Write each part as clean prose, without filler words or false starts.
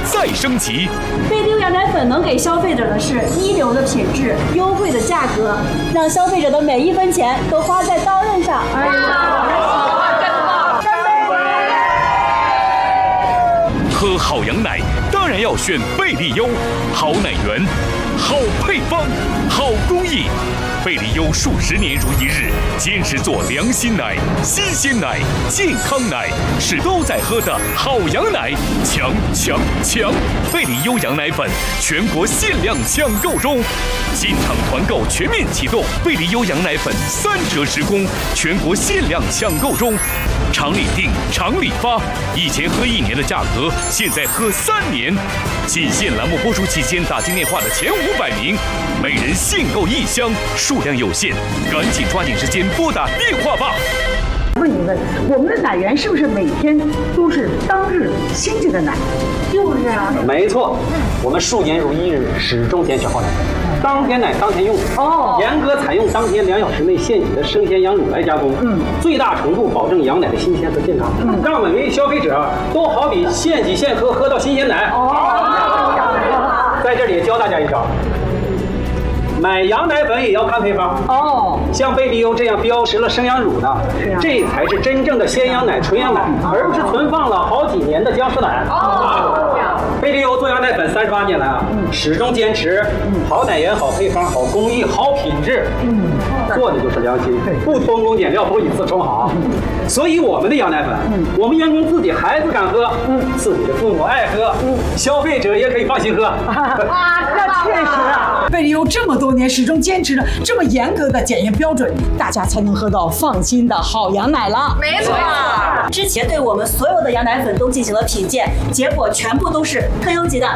再升级。 贝利优羊奶粉能给消费者的是一流的品质、优惠的价格，让消费者的每一分钱都花在刀刃上。 喝好羊奶当然要选贝利优，好奶源，好配方，好工艺。贝利优数十年如一日，坚持做良心奶、新鲜奶、健康奶，是都在喝的好羊奶。强！贝利优羊奶粉全国限量抢购中，进场团购全面启动，贝利优羊奶粉3折时供，全国限量抢购中。厂里订，厂里发，以前喝1年的价格，现在喝3年。仅限栏目播出期间打进电话的前500名，每人限购1箱，数量有限，赶紧抓紧时间拨打电话吧。 问一问，我们的奶源是不是每天都是当日新鲜的奶？ 就是啊， 没错，我们数年如一日，始终坚持好奶，当天奶当天用。严格采用当天2小时内现挤的生鲜羊乳来加工，最大程度保证羊奶的新鲜和健康，让每位消费者都好比现挤现喝，喝到新鲜奶。在这里也教大家一招。买羊奶粉也要看配方像贝利优这样标识了生羊乳的，这才是真正的鲜羊奶、纯羊奶，而不是存放了好几年的僵尸奶。贝利优做羊奶粉38年来始终坚持好奶源、好配方、好工艺、好品质，做的就是良心，不偷工减料，不以次充好。所以我们的羊奶粉，我们员工自己孩子敢喝，自己的父母爱喝，消费者也可以放心喝。 那确实贝利优这么多年始终坚持着这么严格的检验标准，大家才能喝到放心的好羊奶了。 没错，之前对我们所有的羊奶粉都进行了品鉴，结果全部都是特优级的。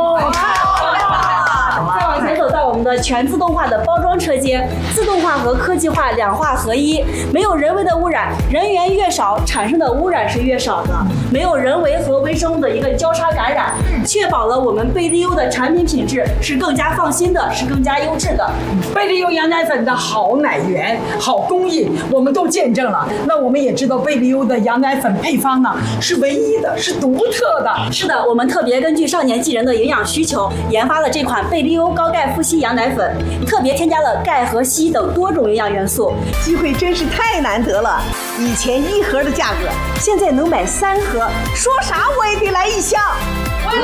再往前走到我们的全自动化的包装车间，自动化和科技化2化合一，没有人为的污染，人员越少，产生的污染是越少的，没有人为和微生物的一个交叉感染，确保了我们贝利优的产品品质是更加放心的，是更加优质的。 贝利优羊奶粉的好奶源、好工艺，我们都见证了。那我们也知道贝利优的羊奶粉配方呢是唯一的，是独特的。 是的，我们特别根据少年纪人的营养需求，研发了这款贝利优高钙富硒羊奶粉，特别添加了钙和硒等多种营养元素。 机会真是太难得了，以前1盒的价格，现在能买3盒，说啥我也得来1箱。我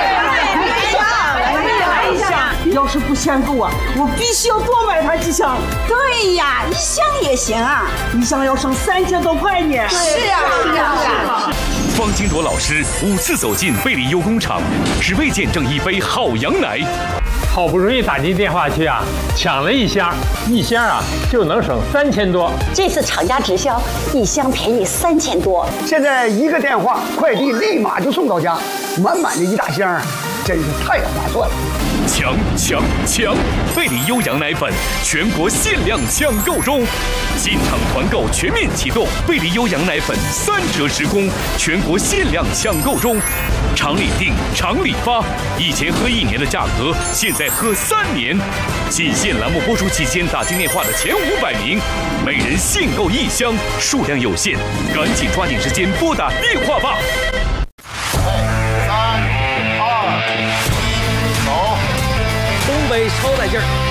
也来1箱。 要是不嫌够我必须要多买它几箱。 对呀，1箱也行 1箱要省3000多块呢。 是啊。 方金铎老师5次走进贝利优工厂，只为见证一杯好羊奶。 好不容易打进电话去抢了1箱，1箱就能省3000多。 这次厂家直销，1箱便宜3000多。 现在1个电话，快递立马就送到家，满满的1大箱，真是太划算了。 强！贝利优羊奶粉全国限量抢购中，进场团购全面启动，贝利优羊奶粉3折时供，全国限量抢购中。厂里订，厂里发，以前喝1年的价格，现在喝3年。仅限栏目播出期间打进电话的前500名，每人限购1箱，数量有限，赶紧抓紧时间拨打电话吧。 东北超带劲儿。